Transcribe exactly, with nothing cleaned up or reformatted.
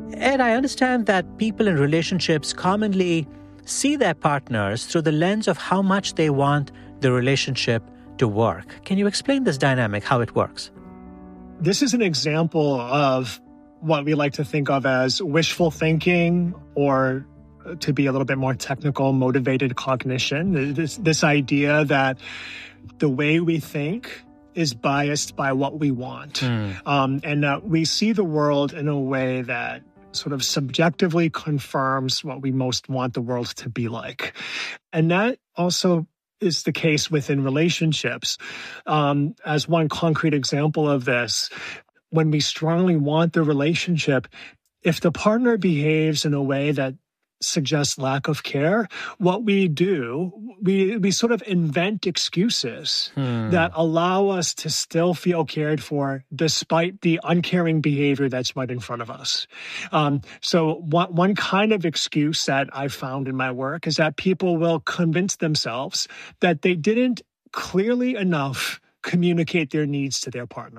Ed, I understand that people in relationships commonly see their partners through the lens of how much they want the relationship to work. Can you explain this dynamic, how it works? This is an example of what we like to think of as wishful thinking, or to be a little bit more technical, motivated cognition. This, this idea that the way we think is biased by what we want. Mm. Um, and that we see the world in a way that sort of subjectively confirms what we most want the world to be like. And that also is the case within relationships. Um, as one concrete example of this, when we strongly want the relationship, if the partner behaves in a way that suggests lack of care, what we do, we we sort of invent excuses hmm. that allow us to still feel cared for despite the uncaring behavior that's right in front of us. Um, so one, one kind of excuse that I've found in my work is that people will convince themselves that they didn't clearly enough communicate their needs to their partner.